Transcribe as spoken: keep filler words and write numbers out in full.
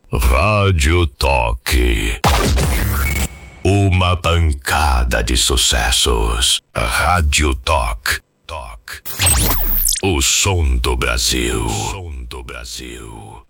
Rádio Toque. Uma pancada de sucessos. Rádio Toque. Toque. O som do Brasil. O som do Brasil.